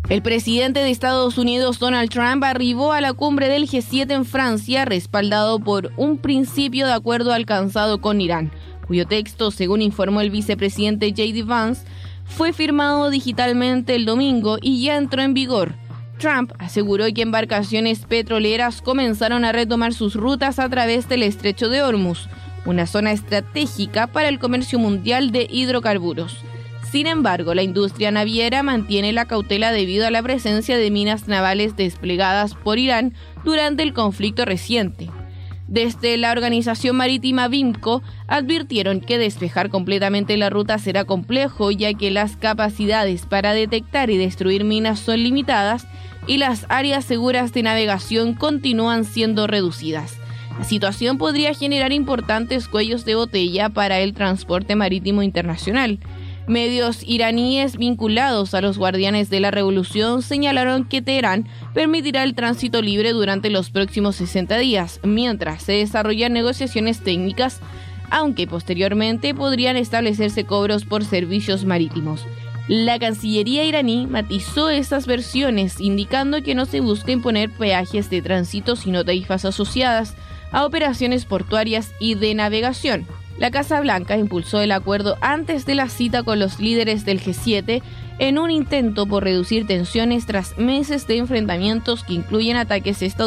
El presidente de Estados Unidos, Donald Trump, arribó a la cumbre del G7 en Francia, respaldado por un principio de acuerdo alcanzado con Irán, cuyo texto, según informó el vicepresidente J.D. Vance, fue firmado digitalmente el domingo y ya entró en vigor. Trump aseguró que embarcaciones petroleras comenzaron a retomar sus rutas a través del Estrecho de Hormuz, una zona estratégica para el comercio mundial de hidrocarburos. Sin embargo, la industria naviera mantiene la cautela debido a la presencia de minas navales desplegadas por Irán durante el conflicto reciente. Desde la organización marítima BIMCO advirtieron que despejar completamente la ruta será complejo, ya que las capacidades para detectar y destruir minas son limitadas y las áreas seguras de navegación continúan siendo reducidas. La situación podría generar importantes cuellos de botella para el transporte marítimo internacional. Medios iraníes vinculados a los guardianes de la revolución señalaron que Teherán permitirá el tránsito libre durante los próximos 60 días, mientras se desarrollan negociaciones técnicas, aunque posteriormente podrían establecerse cobros por servicios marítimos. La Cancillería iraní matizó estas versiones, indicando que no se busca imponer peajes de tránsito, sino tarifas asociadas a operaciones portuarias y de navegación. La Casa Blanca impulsó el acuerdo antes de la cita con los líderes del G7 en un intento por reducir tensiones tras meses de enfrentamientos que incluyen ataques estadounidenses